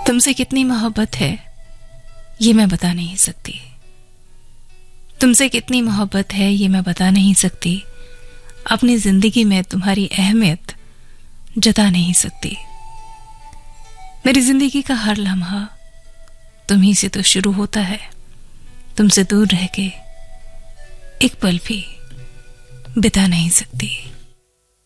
तुमसे कितनी मोहब्बत है ये मैं बता नहीं सकती। तुमसे कितनी मोहब्बत है ये मैं बता नहीं सकती। अपनी जिंदगी में तुम्हारी अहमियत जता नहीं सकती। मेरी जिंदगी का हर लम्हा तुम्ही से तो शुरू होता है। तुमसे दूर रह के एक पल भी बिता नहीं सकती।